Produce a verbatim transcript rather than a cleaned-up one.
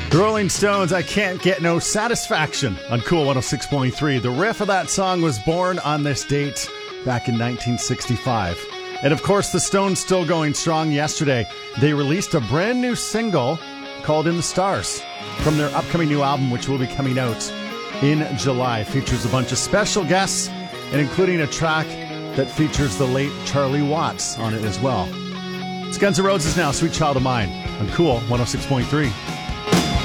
The Rolling Stones, I Can't Get No Satisfaction on Cool one oh six point three. The riff of that song was born on this date back in nineteen sixty-five. And of course, the Stones still going strong. Yesterday, they released a brand new single called In the Stars from their upcoming new album, which will be coming out in July. Features a bunch of special guests and including a track that features the late Charlie Watts on it as well. It's Guns N' Roses now, Sweet Child of Mine on Cool one oh six point three.